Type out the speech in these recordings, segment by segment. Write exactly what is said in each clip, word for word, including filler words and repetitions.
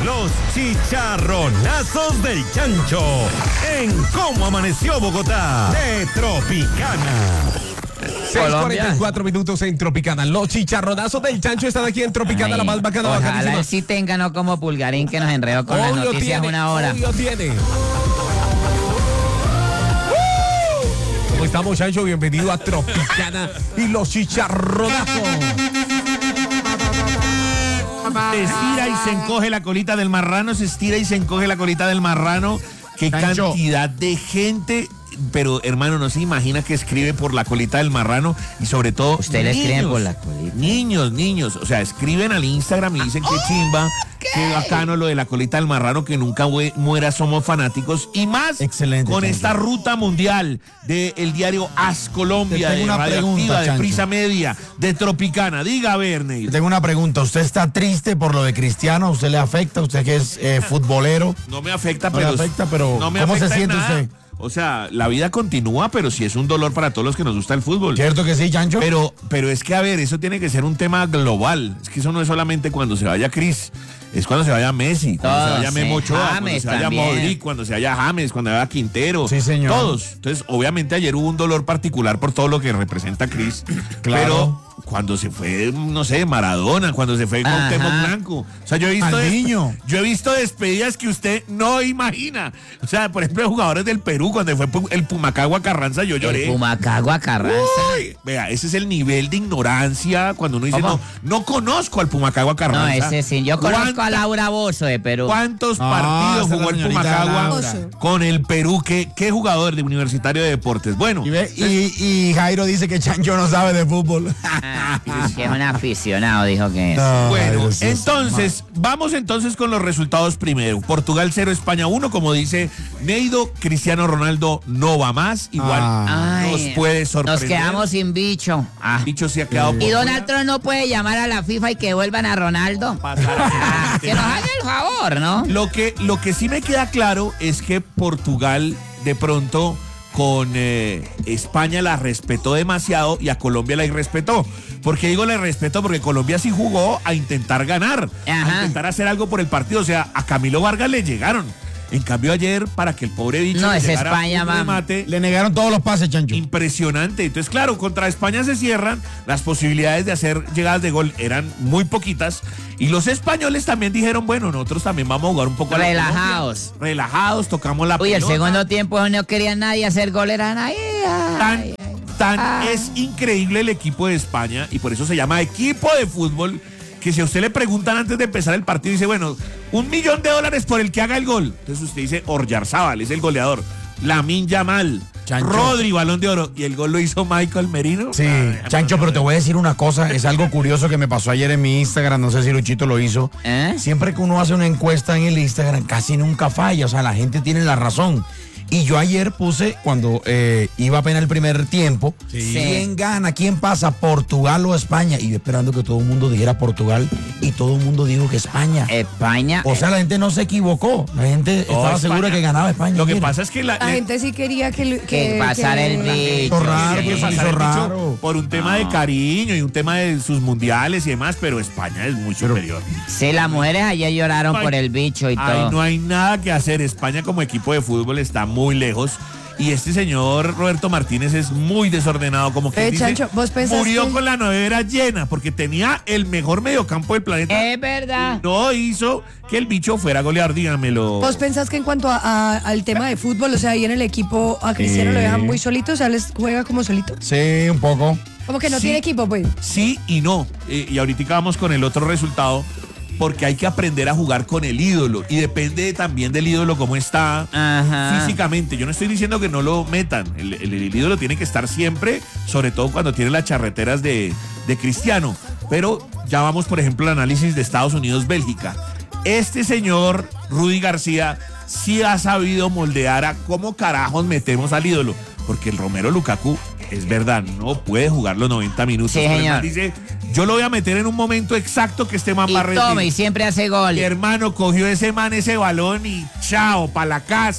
Los chicharronazos del Chancho en Cómo Amaneció Bogotá de Tropicana. seis cuarenta y cuatro minutos en Tropicana. Los chicharronazos del Chancho están aquí en Tropicana. Ay, la más bacana. Ojalá él sí tenga, no como Pulgarín que nos enredó con las noticias tiene, una hora. Obvio tiene. ¿Cómo estamos, Chancho? Bienvenido a Tropicana y los chicharronazos. Se estira y se encoge la colita del marrano, se estira y se encoge la colita del marrano. Qué Chancho. Cantidad de gente. Pero, hermano, no se imagina que escribe por la colita del marrano y sobre todo Usted le escribe por la colita. Niños, niños, o sea, escriben al Instagram y dicen que chimba, qué bacano lo de la colita del marrano, que nunca muera, somos fanáticos. Y más Excelente, con Chancho. Esta ruta mundial del diario As Colombia, de una Radioactiva, pregunta, de Chancho. Prisa Media, de Tropicana. Diga, a ver, Ney. Tengo una pregunta. ¿Usted está triste por lo de Cristiano? ¿Usted le afecta? ¿Usted que es eh, futbolero? No me afecta, No pero... le afecta, pero no me ¿cómo afecta se siente en nada. usted? O sea, la vida continúa, pero sí es un dolor para todos los que nos gusta el fútbol. ¿Cierto que sí, Chancho? Pero, pero es que, a ver, eso tiene que ser un tema global. Es que eso no es solamente cuando se vaya Cris, es cuando se vaya Messi, cuando Todos, se vaya Memo sí. Ochoa, cuando James se vaya también. Modric, cuando se vaya James, cuando se vaya Quintero. Sí, señor. Todos. Entonces, obviamente ayer hubo un dolor particular por todo lo que representa Cris. Claro. Pero cuando se fue, no sé, Maradona, cuando se fue Cuauhtémoc Blanco. O sea, yo he visto... Al des- niño. Yo he visto despedidas que usted no imagina. O sea, por ejemplo, jugadores del Perú, cuando fue el Pumacagua Carranza, yo lloré. El Pumacagua Carranza. Uy, vea, ese es el nivel de ignorancia cuando uno dice, ¿Cómo? no, no conozco al Pumacagua Carranza. No, ese sí. Yo conozco a ¿Cuánta- Laura Bozo de Perú. ¿Cuántos Ah, partidos esa es jugó la el señorita Pumacagua Laura. con el Perú? ¿Qué, qué jugador de Universitario de Deportes? Bueno, Y, ve- y- y Jairo dice que Chancho no sabe de fútbol. Ah, que es un aficionado, dijo que es. No, bueno, Jairo, sí es entonces, vamos entonces con los resultados primero. Portugal cero, España uno, como dice Neido, Cristiano Ronaldo no va más, igual Ah. Ay, nos puede sorprender. Nos quedamos sin bicho. Ah. Dicho se ha quedado por Y fuera. Donald Trump no puede llamar a la FIFA y que vuelvan a Ronaldo. Pasar Ah, a- que nos haga el favor, ¿no? Lo que, lo que sí me queda claro es que Portugal de pronto con eh, España la respetó demasiado y a Colombia la irrespetó. ¿Por qué digo la respetó? Porque Colombia sí jugó a intentar ganar, Ajá. a intentar hacer algo por el partido. O sea, a Camilo Vargas le llegaron. En cambio ayer, para que el pobre bicho No, le es llegara España, un mam. remate Le negaron todos los pases, Chancho. impresionante. Entonces, claro, contra España se cierran, las posibilidades de hacer llegadas de gol eran muy poquitas. Y los españoles también dijeron, bueno, nosotros también vamos a jugar un poco a la Relajados. Colombia. Relajados, tocamos la Uy, el pelota. segundo tiempo no quería nadie hacer gol, eran ahí. Tan, ay, ay. tan Ah. es increíble el equipo de España y por eso se llama equipo de fútbol, que si a usted le preguntan antes de empezar el partido, dice, bueno, un millón de dólares por el que haga el gol. Entonces usted dice, Orjarzábal es el goleador. Lamine Yamal, Chancho. Rodri, Balón de Oro. Y el gol lo hizo Michael Merino. Sí, Ay, Chancho, pero te voy a decir una cosa, es algo curioso que me pasó ayer en mi Instagram, no sé si Luchito lo hizo. ¿Eh? Siempre que uno hace una encuesta en el Instagram, casi nunca falla, o sea, la gente tiene la razón. Y yo ayer puse, cuando eh, iba apenas el primer tiempo, Sí. ¿quién gana? ¿Quién pasa? ¿Portugal o España? Y yo esperando que todo el mundo dijera Portugal y todo el mundo dijo que España. España. O sea, la gente no se equivocó, la gente estaba España. segura que ganaba España. Lo que mira. pasa es que la, La le- gente sí quería que... Que que pasara que- el bicho. Hizo raro, sí. pues, pasar hizo el bicho raro. por un tema de cariño y un tema de sus mundiales y demás, pero España es muy superior. Sí, las mujeres ayer lloraron Ay, por el bicho y Ay, todo. no hay nada que hacer. España como equipo de fútbol está muy lejos. Y este señor Roberto Martínez es muy desordenado, como que Eh, dice, Chancho, ¿vos pensás murió que- con la nevera llena porque tenía el mejor mediocampo del planeta. Es verdad. No hizo que el bicho fuera goleador, dígamelo. ¿Vos pensás que en cuanto a- a- al tema de fútbol, o sea, ahí en el equipo a Cristiano lo dejan muy solito, o sea, les juega como solito? Sí, un poco. Como que no Sí. tiene equipo, pues. Sí y no. Eh, y ahorita vamos con el otro resultado, porque hay que aprender a jugar con el ídolo. Y depende también del ídolo cómo está Ajá. físicamente. Yo no estoy diciendo que no lo metan. El, el- el ídolo tiene que estar siempre, sobre todo cuando tiene las charreteras de, de Cristiano. Pero ya vamos, por ejemplo, al análisis de Estados Unidos-Bélgica. Este señor, Rudy García, sí ha sabido moldear a cómo carajos metemos al ídolo. Porque el Romero Lukaku, es verdad, no puede jugar los noventa minutos. Sí, Pero el señor. man dice, yo lo voy a meter en un momento exacto que este man va a Y rendir. tome, y siempre hace gol. Mi hermano cogió ese man, ese balón y chao, para la casa.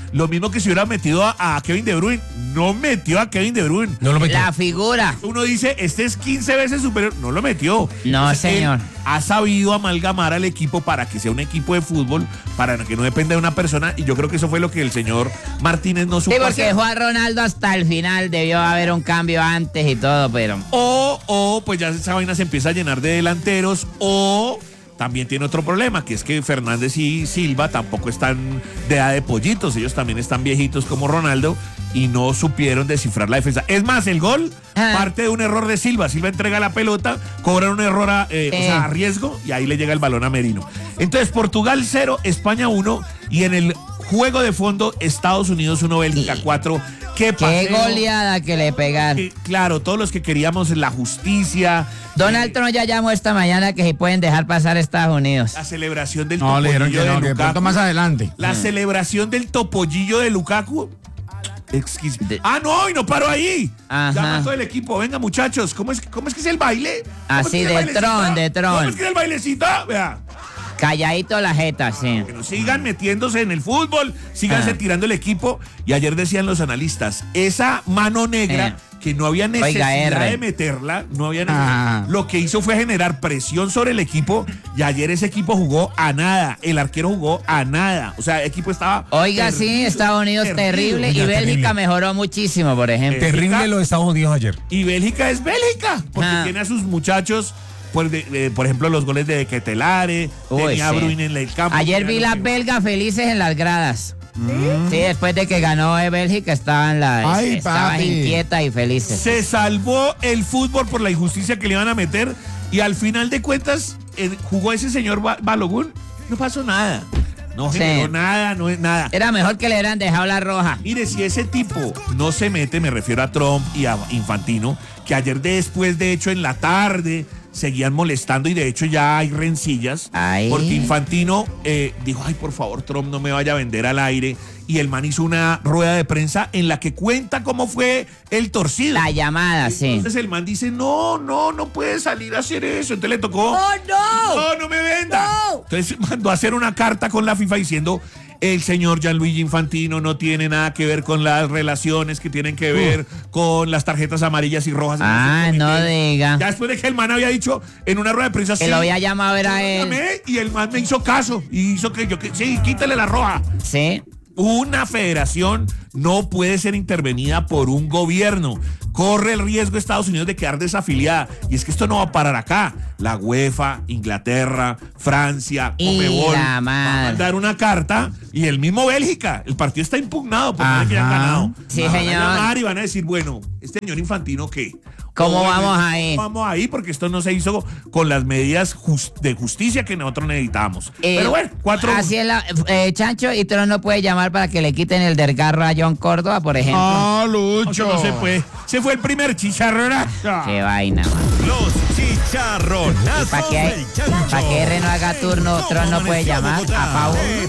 Lo mismo que si hubiera metido a, a Kevin De Bruyne. No metió a Kevin De Bruyne. No lo metió. La figura. Uno dice, este es quince veces superior. No lo metió. No, Entonces, señor. él ha sabido amalgamar al equipo para que sea un equipo de fútbol, para que no dependa de una persona. Y yo creo que eso fue lo que el señor Martínez no supo Sí, porque hacer. Juan Ronaldo hasta el final debió haber un cambio antes y todo, pero... O, o, pues ya esa vaina se empieza a llenar de delanteros. O también tiene otro problema, que es que Fernández y Silva tampoco están de edad de pollitos. Ellos también están viejitos como Ronaldo y no supieron descifrar la defensa. Es más, el gol Ah. parte de un error de Silva. Silva entrega la pelota, cobra un error a, eh, Eh. o sea, a riesgo y ahí le llega el balón a Merino. Entonces, Portugal cero, España uno y en el juego de fondo, Estados Unidos uno, Bélgica cuatro. Qué Qué paseo. goleada que le pegaron. Que, claro, todos los que queríamos la justicia, Donald Trump ya llamó esta mañana que si pueden dejar pasar a Estados Unidos. la celebración del No, le dijeron que topollillo no, de que de pronto Lukaku. más adelante. La celebración del topollillo de Lukaku. Exquisito. De- Ah, no, y no paro ahí. Ajá. Llama a todo el equipo. Venga, muchachos, ¿cómo es, cómo es que es el baile? ¿Cómo es Así que es el de bailecito? Tron, de Tron. ¿Cómo es que es el bailecito? Vea. Calladito la jeta, sí. Que no sigan metiéndose en el fútbol, síganse Ah. tirando el equipo. Y ayer decían los analistas, esa mano negra Eh. que no había Oiga, necesidad R. de meterla, no había necesidad. Ah. Lo que hizo fue generar presión sobre el equipo y ayer ese equipo jugó a nada. El arquero jugó a nada. O sea, el equipo estaba. Oiga, sí, perdido, Estados Unidos perdido. terrible y Ya, Bélgica terrible. mejoró muchísimo, por ejemplo. Terrible lo de Estados Unidos ayer. Y Bélgica es Bélgica, porque Ah. tiene a sus muchachos, pues, de- de- por ejemplo, los goles de Ketelare, Uy, tenía a sí. Bruin en el campo. Ayer mira vi lo las que- belgas felices en las gradas. Sí, después de que ganó eh, Bélgica estaban las Ay, estaban papi. inquietas y felices. Se salvó el fútbol por la injusticia que le iban a meter y al final de cuentas eh, jugó ese señor Ba- Balogun, no pasó nada. No Sí. generó nada, no es nada. Era mejor que le hubieran dejado la roja. Mire, si ese tipo no se mete, me refiero a Trump y a Infantino, que ayer después, de hecho, en la tarde seguían molestando y de hecho ya hay rencillas, Ay. porque Infantino eh, dijo, ay, por favor, Trump no me vaya a vender al aire, y el man hizo una rueda de prensa en la que cuenta cómo fue el torcido. La llamada, sí. Entonces el man dice, no, no, no puede salir a hacer eso. Entonces le tocó, ¡Oh, no! no, no me venda. No. Entonces mandó a hacer una carta con la FIFA diciendo, el señor Gianluigi Infantino no tiene nada que ver con las relaciones que tienen que ver con las tarjetas amarillas y rojas. en Ah, ese no comité". diga. Ya después de que el man había dicho en una rueda de prensa, Que sí, lo había llamado era yo lo él. llamé, y el man me hizo caso y hizo que yo, que sí, quítale la roja. Sí. Una federación no puede ser intervenida por un gobierno. Corre el riesgo Estados Unidos de quedar desafiliada. Y es que esto no va a parar acá. La UEFA, Inglaterra, Francia, Y Conmebol la va a madre. mandar una carta. Y el mismo Bélgica. El partido está impugnado por más de que ya han Ajá. ganado. Sí, Van a señor. llamar y van a decir, bueno, este señor Infantino, ¿qué? ¿Cómo O, vamos eh, ahí? Vamos ahí porque esto no se hizo con las medidas jus- de justicia que nosotros necesitábamos. Eh, Pero bueno, cuatro. Así es la. eh, Chancho y Tron no puede llamar para que le quiten el desgarro a John Córdoba, por ejemplo. Ah, No, Lucho. no se puede. Se fue el primer chicharronazo. Qué vaina, man. Los chicharronazos ¿Y pa' qué- del Chancho. pa' qué R no haga turno? ¿Cómo Tron no puede amaneció llamar Bogotá? a Pavo. De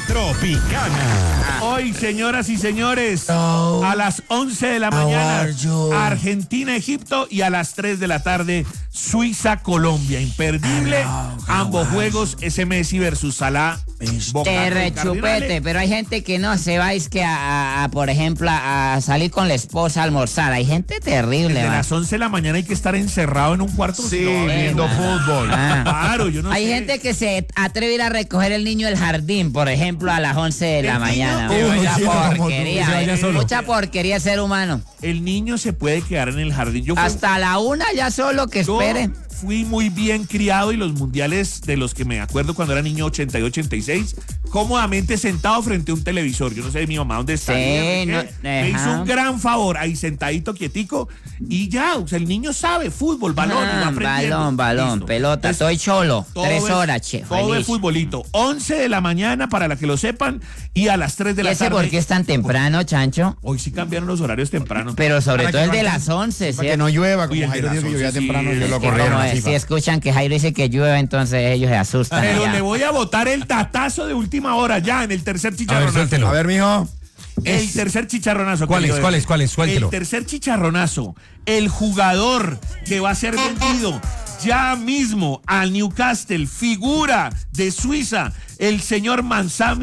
Tropicana. Hoy, señoras y señores, Hello. a las once de la How mañana, are you? Argentina, Egipto, y a las tres de la tarde, Suiza, Colombia. Imperdible. Ambos juegos, ese Messi versus Salah. Boca Te con rechupete, Cardinales. pero hay gente que no se va, es que a, a- a, por ejemplo, a salir con la esposa a almorzar. Hay gente terrible, Desde man. las once de la mañana hay que estar encerrado en un cuarto. Sí, No, viendo man. fútbol. Ah. Claro, yo no Hay sé. gente que se atreve a ir a recoger el niño del jardín, por ejemplo, a las once de la ¿El mañana. niño? man. Uy, Mucha sí, como tú, porquería, que se vaya eh. solo. mucha porquería ser humano. El niño se puede quedar en el jardín. Yo fui- Hasta la una ya solo que Yo espere. fui muy bien criado y los mundiales de los que me acuerdo cuando era niño ochenta y ochenta y seis, cómodamente sentado frente a un televisor. Yo no sé mi mamá dónde está. Sí, ni qué. no, me hizo ajá. un gran favor ahí sentadito, quietico y ya, o sea, el niño sabe fútbol, balón, y va Ah, aprendiendo. balón, balón, Listo. pelota. Entonces, Estoy cholo. todo Tres es- horas, che. Todo feliz. el futbolito. once de la mañana para la que lo sepan y a las tres de ¿Y la ese tarde. por qué es tan temprano, Chancho? Hoy sí cambiaron los horarios temprano. Pero sobre Para todo que el de no- las once, Para ¿sí? que no llueva, como Uy, el de Jairo las dijo que llovía once, sí, temprano, es yo lo que corrieron. Como así, es, si fa. escuchan que Jairo dice que llueve, entonces ellos se asustan. Pero ya. le voy a botar el tatazo de última hora ya en el tercer A ver, chicharronazo. suéltelo. A ver, mijo. El tercer chicharronazo. ¿Cuál querido es? ¿Cuál Eder. es? ¿Cuál es? Suéltelo. El tercer chicharronazo. El jugador que va a ser vendido ya mismo al Newcastle, figura de Suiza, el señor Manzami,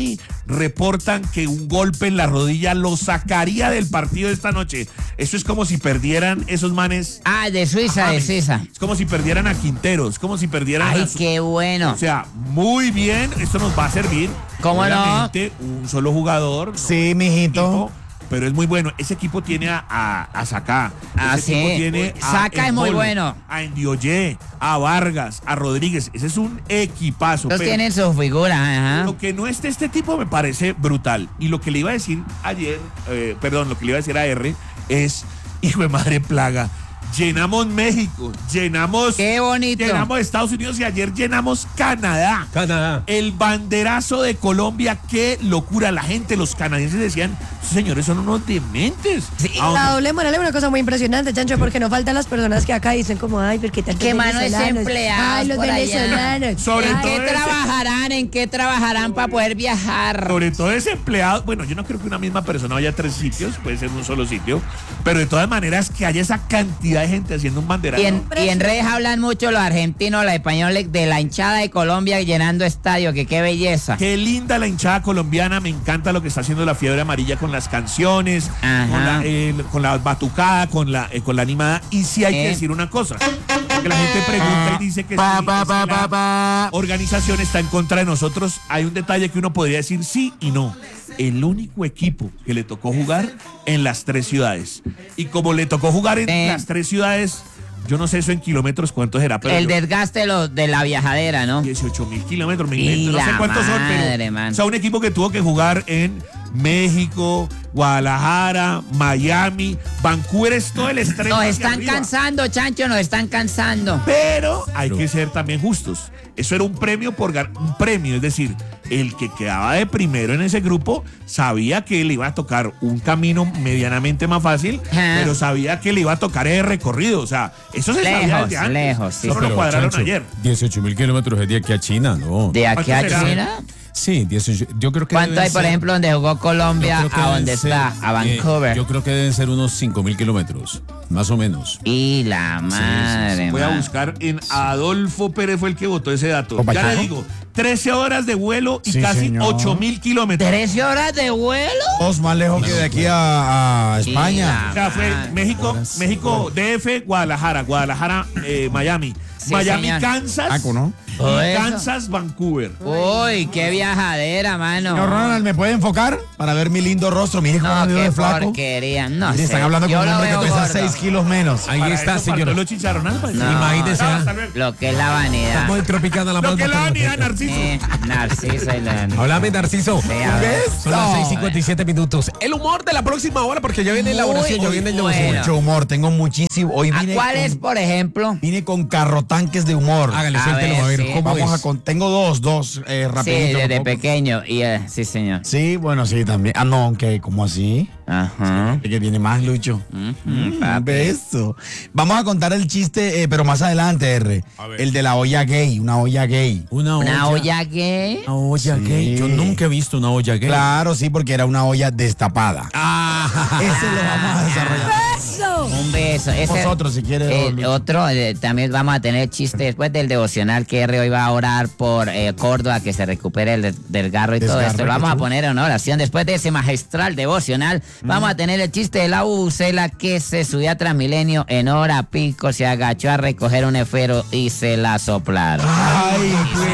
reportan que un golpe en la rodilla lo sacaría del partido de esta noche. Eso es como si perdieran esos manes. Ah, de Suiza, Ajá, de Suiza. Es como si perdieran a Quintero, es como si perdieran Ay, a su- qué bueno. O sea, muy bien, esto nos va a servir. ¿Cómo no? Obviamente, un solo jugador. no Sí, un mijito. equipo, pero es muy bueno. Ese equipo tiene a, a, a Saka. Ah, Ese equipo sí. tiene a Saka es muy Embolo, bueno. A Ndioye, a Vargas, a Rodríguez. Ese es un equipazo. Todos pero tienen sus figuras, ajá. Lo que no esté este tipo me parece brutal. Y lo que le iba a decir ayer, eh, perdón, lo que le iba a decir a R es, hijo de madre plaga, llenamos México, llenamos... Qué bonito. Llenamos Estados Unidos y ayer llenamos Canadá. Canadá. El banderazo de Colombia, qué locura. La gente, los canadienses decían, "Esos señores son unos dementes". Sí. ¿A dónde? La doble moral es una cosa muy impresionante, Chancho, porque no faltan las personas que acá dicen como, ay, ¿por qué tantos Qué manos venezolanos? desempleados Ay, los por allá. venezolanos. Sobre ¿En todo qué ese- trabajarán? ¿En qué trabajarán para poder viajar? Sobre todo desempleados. Bueno, yo no creo que una misma persona vaya a tres sitios, puede ser un solo sitio. Pero de todas maneras, que haya esa cantidad de gente haciendo un banderazo. Y en, y en redes hablan mucho los argentinos, los españoles, de la hinchada de Colombia llenando estadio, que qué belleza. Qué linda la hinchada colombiana, me encanta lo que está haciendo la fiebre amarilla con las canciones, Ajá. con la, eh, con la batucada, con la, eh, con la animada. Y sí hay Eh. que decir una cosa, porque la gente pregunta y dice que, sí, Pa, es pa, que pa, la pa, pa. organización está en contra de nosotros. Hay un detalle que uno podría decir sí y no. El único equipo que le tocó jugar en las tres ciudades. Y como le tocó jugar en Eh. las tres ciudades, yo no sé eso en kilómetros cuánto será, pero El yo- desgaste de, lo- de la viajadera, ¿no? dieciocho mil kilómetros, me Y invento, no sé la cuántos son, madre, pero. man. O sea, un equipo que tuvo que jugar en México, Guadalajara, Miami, Vancouver es todo el estrés. Nos hacia están arriba. cansando, Chancho, nos están cansando. Pero hay que ser también justos. Eso era un premio por gar- un premio, es decir, el que quedaba de primero en ese grupo sabía que le iba a tocar un camino medianamente más fácil, Ajá. pero sabía que le iba a tocar el recorrido. O sea, eso se sabía Lejos, desde antes. lejos, sí. Eso lo cuadraron ayer. dieciocho mil kilómetros de aquí a China, ¿no? De aquí a ¿Cuánto será? China. Sí, dieciocho. Yo creo que ¿Cuánto deben hay, por ser- ejemplo, donde jugó yo Colombia creo que a deben donde ser, está, a eh, Vancouver? yo creo que deben ser unos cinco mil kilómetros, más o menos. Y la madre, Voy a man. buscar en Adolfo Pérez, fue el que votó ese dato. Opa, Ya ¿qué? le digo, trece horas de vuelo y Sí, casi señor. ocho mil kilómetros. ¿trece horas de vuelo? Dos más lejos que de aquí a, a España. O sea, fue Ah, México, México, D F, Guadalajara, Guadalajara, eh, Miami. Sí, Miami, señor. Kansas. Aco, ¿no? Todo Y eso. Kansas, Vancouver. Uy, qué viajadera, mano. Señor Ronald, ¿me puede enfocar para ver mi lindo rostro? Mire cómo No, me veo qué de flaco. porquería. No Mire, sé. están hablando Yo con un lo hombre que veo pesa gordo. seis kilos menos. Ahí Para está, eso señor. faltó los chicharronados, pues. No, Imagínese, Chao, ah. hasta luego. Lo que es la vanidad. Estamos en Tropicana, la Lo más que la bacana. vanidad, Narciso. Eh, Narciso y la... Háblame, Narciso. Sí, a ver. Son las seis cincuenta y siete minutos. El humor de la próxima hora, porque ya viene la Muy oración, ya viene el bueno. devocional. Mucho humor, tengo muchísimo. Hoy ¿A vine cuál con, es, por ejemplo? vine con carrotanques de humor. Hágale, A suéltelo, ver, a ver, sí. ¿cómo Vamos es? a con, tengo dos, dos, eh, Sí, rapidito. desde ¿no? pequeño. Y, eh, sí, señor. Sí, bueno, sí, también. Ah, no, ¿qué? ¿Cómo así? Ajá. ¿Qué viene más, Lucho? Ujú, Mm, papi. beso. Vamos a contar el chiste, eh, pero más adelante, R. El de la olla gay, una olla gay. Una olla. Una olla gay. Una olla Sí. gay. Yo nunca he visto una olla gay. Claro, sí, porque era una olla destapada. Ah. Ese lo vamos a desarrollar. ¡Eso! Un beso. Ese, Nosotros, si quiere, el Lucho. otro, eh, también vamos a tener chiste después del devocional que R hoy va a orar por eh, Córdoba, que se recupere el des- del garro y todo Desgarro, esto. Lo vamos a Jesús. poner en una oración. Después de ese magistral devocional, vamos a tener el chiste de la bubucela que se subió a Transmilenio en hora pico, se agachó a recoger un esfero y se la soplaron. Ay,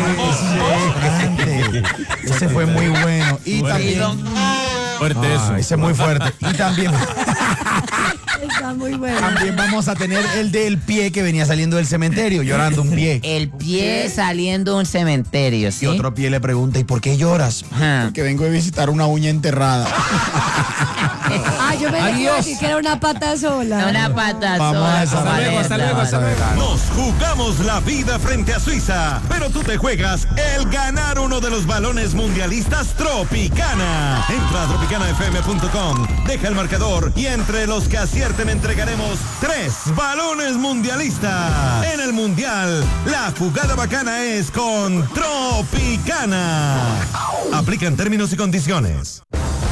pues, grande. Ese fue muy bueno. Y también. Fuerte Ah, eso. ese es muy fuerte. Y también, Está muy bueno. también vamos a tener el del pie que venía saliendo del cementerio, llorando un pie. El pie saliendo de un cementerio, ¿sí? Y otro pie le pregunta, ¿y por qué lloras? Ajá. Porque vengo de visitar una uña enterrada. Ah, yo me dejé Adiós. decir que era una pata sola. Una pata Vamos sola, a esa- como Hasta luego, hasta esta, luego, hasta vale. luego. Nos jugamos la vida frente a Suiza, pero tú te juegas el ganar uno de los balones mundialistas Tropicana. Entra a tropicana f m punto com, deja el marcador y entre los que acierten entregaremos tres balones mundialistas. En el mundial, la jugada bacana es con Tropicana. Aplican términos y condiciones.